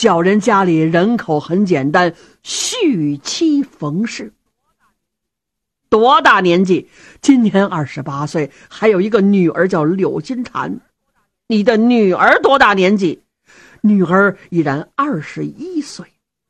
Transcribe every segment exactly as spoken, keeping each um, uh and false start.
小人家里人口很简单，续妻冯氏。多大年纪？今年二十八岁，还有一个女儿叫柳金蝉。你的女儿多大年纪？女儿已然二十一岁。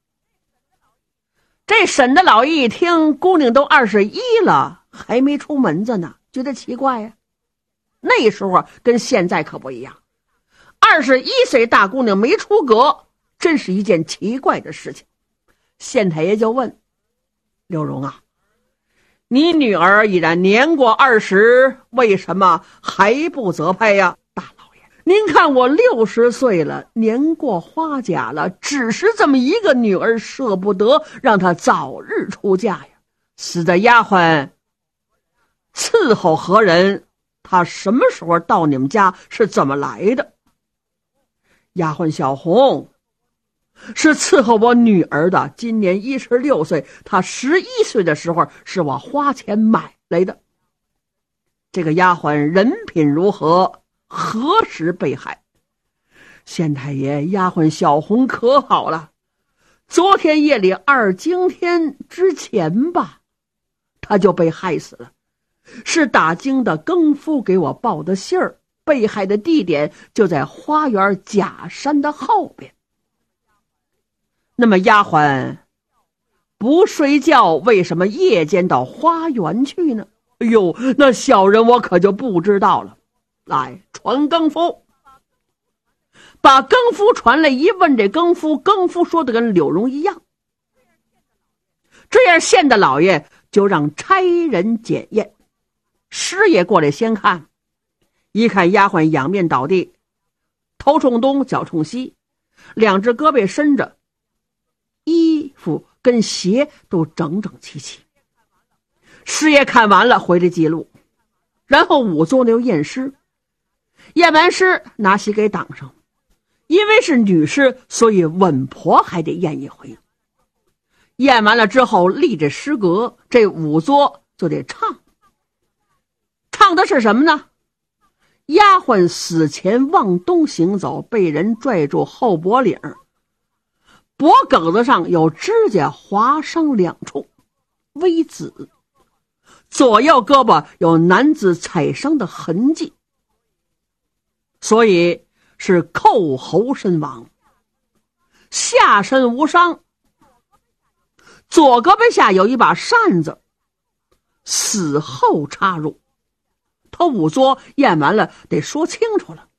这沈大老爷一听，姑娘都二十一了，还没出门子呢，觉得奇怪呀、啊。那时候跟现在可不一样，二十一岁大姑娘没出阁，真是一件奇怪的事情。县太爷就问柳荣啊，你女儿已然年过二十，为什么还不择配呀？大老爷，您看我六十岁了，年过花甲了，只是这么一个女儿，舍不得让她早日出嫁呀。死的丫鬟伺候何人？她什么时候到你们家？是怎么来的？丫鬟小红是伺候我女儿的，今年一十六岁，她十一岁的时候是我花钱买来的。这个丫鬟人品如何？何时被害？县太爷，丫鬟小红可好了，昨天夜里二更天之前吧，她就被害死了。是打更的更夫给我报的信儿，被害的地点就在花园假山的后边。那么丫鬟不睡觉，为什么夜间到花园去呢？哎呦，那小人我可就不知道了。来，传更夫。把更夫传来一问，这更夫更夫说的跟柳荣一样。这样县的老爷就让差人检验。师爷过来先看，一看丫鬟仰面倒地，头冲东脚冲西，两只胳膊伸着，衣服跟鞋都整整齐齐。师爷看完了回来记录，然后仵作又验尸，验完尸拿席给挡上，因为是女尸，所以稳婆还得验一回。验完了之后立着诗格，这仵作就得唱。唱的是什么呢？丫鬟死前往东行走，被人拽住后脖领，脖梗子上有指甲划伤两处，微紫，左右胳膊有男子踩伤的痕迹，所以是扣喉身亡。下身无伤，左胳膊下有一把扇子，死后插入。他仵作验完了，得说清楚了。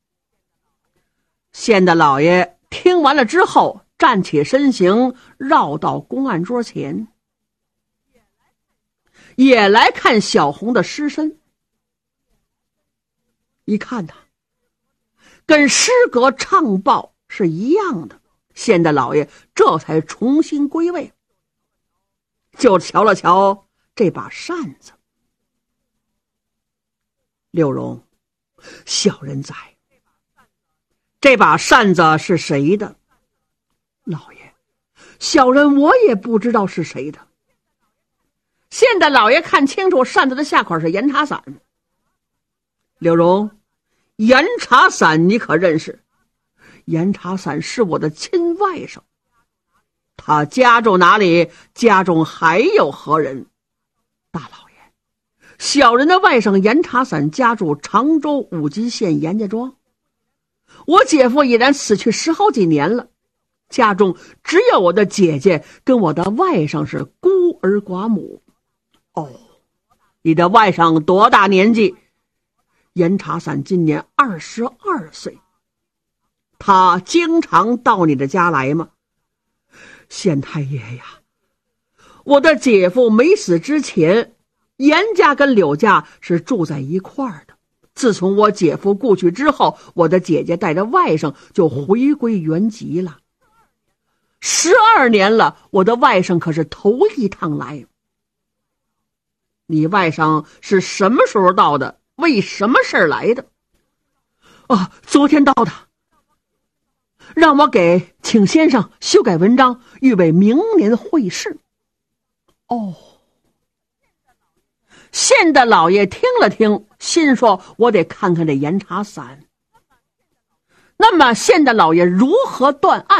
县的老爷听完了之后，站起身形，绕到公案桌前，也来看小红的尸身。一看他跟诗格唱报是一样的，县的老爷这才重新归位，就瞧了瞧这把扇子。柳荣，小人在。这把扇子是谁的？老爷，小人我也不知道是谁的。县的老爷看清楚，扇子的下款是严茶伞。柳荣，严茶伞你可认识？严茶伞是我的亲外甥，他家住哪里？家中还有何人？大老爷，小人的外甥严茶伞家住常州武吉县严家庄，我姐夫已然死去十好几年了，家中只有我的姐姐跟我的外甥是孤儿寡母。哦，你的外甥多大年纪？严茶伞今年二十二岁。他经常到你的家来吗？县太爷呀，我的姐夫没死之前，严家跟柳家是住在一块儿的。自从我姐夫故去之后，我的姐姐带着外甥就回归原籍了。十二年了，我的外甥可是头一趟来。你外甥是什么时候到的？为什么事儿来的？啊，昨天到的。让我给请先生修改文章，预备明年会试。哦，县的老爷听了听，心说我得看看这严茶伞。那么县的老爷如何断案？